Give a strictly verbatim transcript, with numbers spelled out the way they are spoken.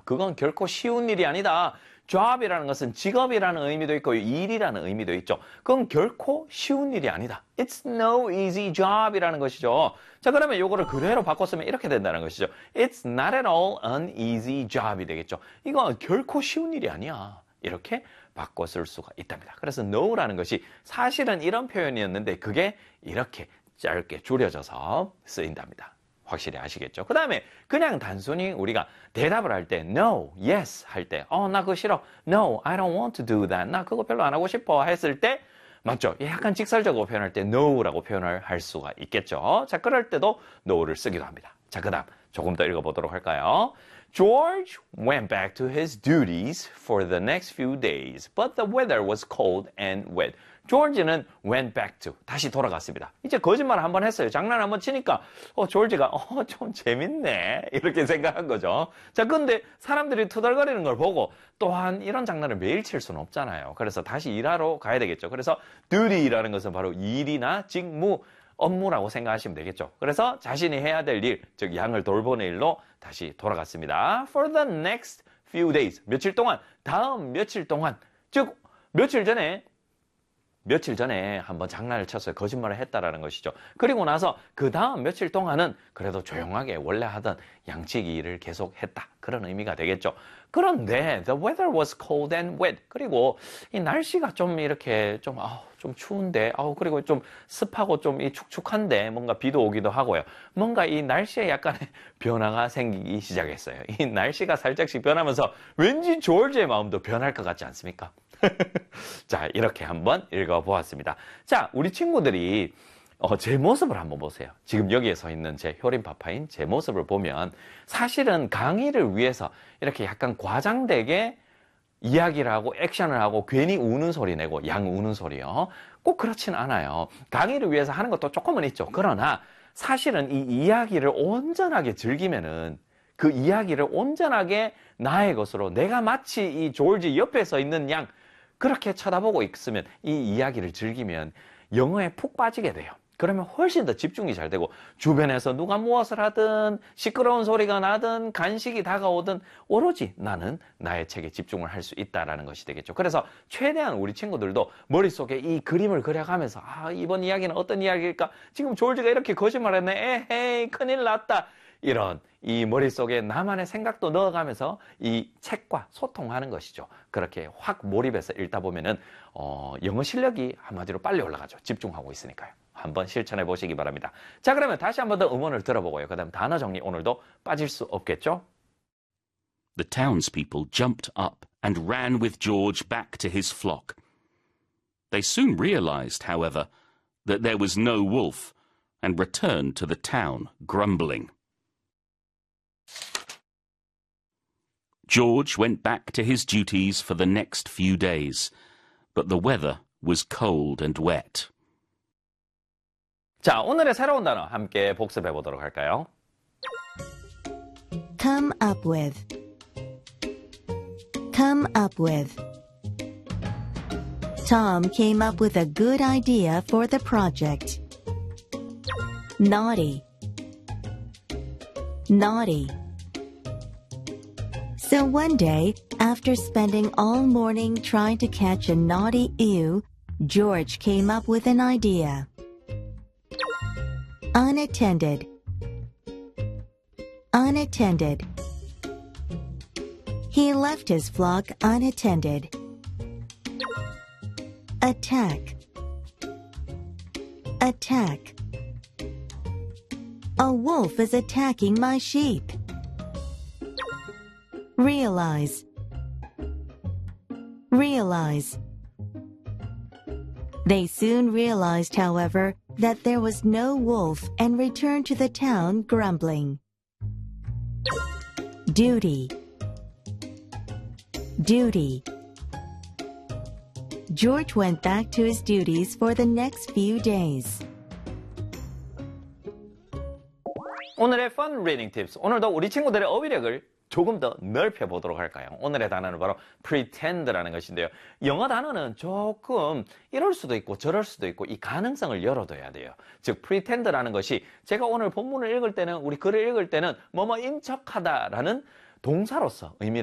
그건 결코 쉬운 일이 아니다. job이라는 것은 직업이라는 의미도 있고 일이라는 의미도 있죠. 그건 결코 쉬운 일이 아니다. It's no easy job이라는 것이죠. 자, 그러면 요거를 그대로 바꿨으면 이렇게 된다는 것이죠. It's not at all an easy job이 되겠죠. 이건 결코 쉬운 일이 아니야. 이렇게 바꿔 쓸 수가 있답니다. 그래서 no라는 것이 사실은 이런 표현이었는데 그게 이렇게 짧게 줄여져서 쓰인답니다. 확실히 아시겠죠? 그 다음에 그냥 단순히 우리가 대답을 할 때 no, yes 할 때 어, 나 그거 싫어. No, I don't want to do that. 나 그거 별로 안 하고 싶어 했을 때 맞죠? 약간 직설적으로 표현할 때 no라고 표현을 할 수가 있겠죠? 자, 그럴 때도 no를 쓰기도 합니다. 자, 그 다음 조금 더 읽어보도록 할까요? George went back to his duties for the next few days, but the weather was cold and wet. 조지는 went back to, 다시 돌아갔습니다. 이제 거짓말 한번 했어요. 장난 한번 치니까 어, 조지가 어, 좀 재밌네 이렇게 생각한 거죠. 자, 근데 사람들이 투덜거리는 걸 보고 또한 이런 장난을 매일 칠 수는 없잖아요. 그래서 다시 일하러 가야 되겠죠. 그래서 duty라는 것은 바로 일이나 직무, 업무라고 생각하시면 되겠죠. 그래서 자신이 해야 될 일, 즉 양을 돌보는 일로 다시 돌아갔습니다. For the next few days, 며칠 동안, 다음 며칠 동안, 즉 며칠 전에 며칠 전에 한번 장난을 쳤어요. 거짓말을 했다라는 것이죠. 그리고 나서 그 다음 며칠 동안은 그래도 조용하게 원래 하던 양치기 일을 계속 했다. 그런 의미가 되겠죠. 그런데 the weather was cold and wet. 그리고 이 날씨가 좀 이렇게 좀, 아우, 좀 추운데, 아우, 그리고 좀 습하고 좀 이 축축한데 뭔가 비도 오기도 하고요. 뭔가 이 날씨에 약간의 변화가 생기기 시작했어요. 이 날씨가 살짝씩 변하면서 왠지 조지의 마음도 변할 것 같지 않습니까? 자, 이렇게 한번 읽어보았습니다. 자, 우리 친구들이 어, 제 모습을 한번 보세요. 지금 여기에 서 있는 제 효린파파인 제 모습을 보면 사실은 강의를 위해서 이렇게 약간 과장되게 이야기를 하고 액션을 하고 괜히 우는 소리 내고 양 우는 소리요. 꼭 그렇진 않아요. 강의를 위해서 하는 것도 조금은 있죠. 그러나 사실은 이 이야기를 온전하게 즐기면은 그 이야기를 온전하게 나의 것으로 내가 마치 이 조지 옆에 서 있는 양 그렇게 쳐다보고 있으면 이 이야기를 즐기면 영어에 푹 빠지게 돼요. 그러면 훨씬 더 집중이 잘 되고 주변에서 누가 무엇을 하든 시끄러운 소리가 나든 간식이 다가오든 오로지 나는 나의 책에 집중을 할 수 있다는 것이 되겠죠. 그래서 최대한 우리 친구들도 머릿속에 이 그림을 그려가면서 아, 이번 이야기는 어떤 이야기일까? 지금 조지가 이렇게 거짓말했네. 에헤이, 큰일 났다. 이런 이 머릿속에 나만의 생각도 넣어가면서 이 책과 소통하는 것이죠. 그렇게 확 몰입해서 읽다 보면은 어, 영어 실력이 한마디로 빨리 올라가죠. 집중하고 있으니까요. 한번 실천해 보시기 바랍니다. 자, 그러면 다시 한번 더 음원을 들어보고요. 그 다음 단어 정리 오늘도 빠질 수 없겠죠? The townspeople jumped up and ran with George back to his flock. They soon realized, however, that there was no wolf and returned to the town grumbling. George went back to his duties for the next few days, but the weather was cold and wet. 자, 오늘의 새로운 단어 함께 복습해 보도록 할까요? Come up with. Come up with. Tom came up with a good idea for the project. Naughty. Naughty. So one day, after spending all morning trying to catch a naughty ewe, George came up with an idea. Unattended. Unattended. He left his flock unattended. Attack. Attack. A wolf is attacking my sheep. Realize. Realize. They soon realized, however, that there was no wolf and returned to the town grumbling. Duty. Duty. George went back to his duties for the next few days. 오늘의 Fun Reading Tips. 오늘도 우리 친구들의 어휘력을 조금 더 넓혀보도록 할까요? 오늘의 단어는 바로 pretend라는 것인데요. 영어 단어는 조금 이럴 수도 있고 저럴 수도 있고 이 가능성을 열어둬야 돼요. 즉 pretend라는 것이 제가 오늘 본문을 읽을 때는 우리 글을 읽을 때는 뭐뭐인 척하다라는 동사로서 의미를